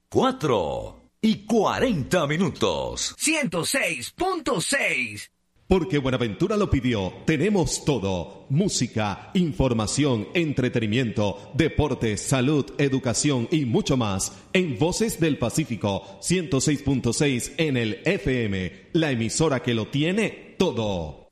4:40. 106.6. Porque Buenaventura lo pidió, tenemos todo: música, información, entretenimiento, deportes, salud, educación y mucho más. En Voces del Pacífico, 106.6 en el FM, la emisora que lo tiene todo.